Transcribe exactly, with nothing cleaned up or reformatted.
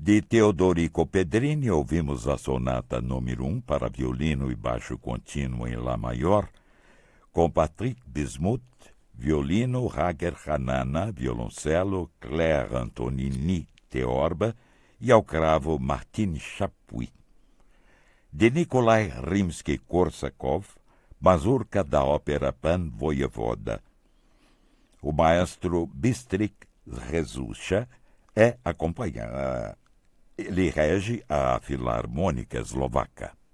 De Teodorico Pedrini, ouvimos a sonata número um para violino e baixo contínuo em Lá maior, com Patrick Bismuth, violino, Hager Hanana, violoncelo, Claire Antonini, teorba, e ao cravo Martin Chapuis. De Nikolai Rimsky-Korsakov, mazurca da ópera Pan Voyevoda. O maestro Bystrik Rzesza é acompanhado. Ele rege a Filarmônica Eslovaca.